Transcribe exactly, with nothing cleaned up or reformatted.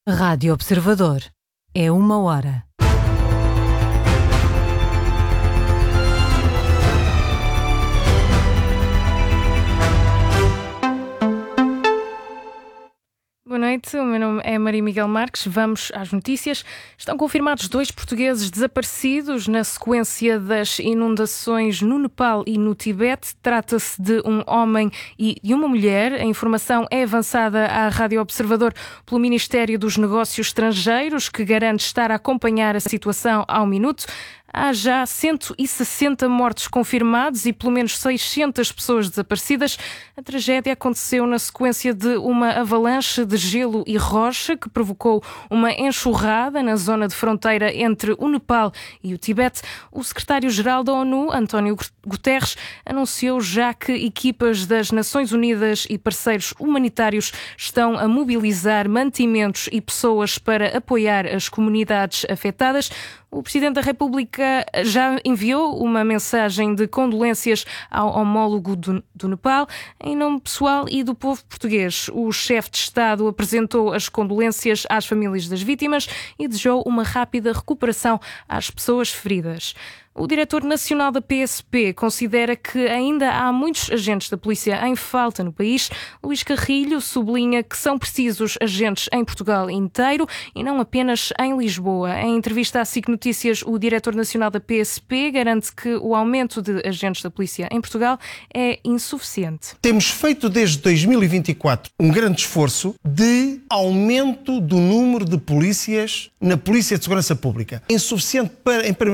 Rádio Observador. É uma hora. Boa noite, o meu nome é Maria Miguel Marques. Vamos às notícias. Estão confirmados dois portugueses desaparecidos na sequência das inundações no Nepal e no Tibete. Trata-se de um homem e de uma mulher. A informação é avançada à Rádio Observador pelo Ministério dos Negócios Estrangeiros, que garante estar a acompanhar a situação ao minuto. Há já cento e sessenta mortos confirmados e pelo menos seiscentas pessoas desaparecidas. A tragédia aconteceu na sequência de uma avalanche de gelo e rocha que provocou uma enxurrada na zona de fronteira entre o Nepal e o Tibete. O secretário-geral da ONU, António Guterres, anunciou já que equipas das Nações Unidas e parceiros humanitários estão a mobilizar mantimentos e pessoas para apoiar as comunidades afetadas. O Presidente da República já enviou uma mensagem de condolências ao homólogo do, do Nepal. Em nome pessoal e do povo português, o chefe de Estado apresentou as condolências às famílias das vítimas e desejou uma rápida recuperação às pessoas feridas. O diretor nacional da P S P considera que ainda há muitos agentes da polícia em falta no país. Luís Carrilho sublinha que são precisos agentes em Portugal inteiro e não apenas em Lisboa. Em entrevista à S I C Notícias, o diretor nacional da P S P garante que o aumento de agentes da polícia em Portugal é insuficiente. Temos feito desde dois mil e vinte e quatro um grande esforço de aumento do número de polícias na Polícia de Segurança Pública. Insuficiente para, em primeiro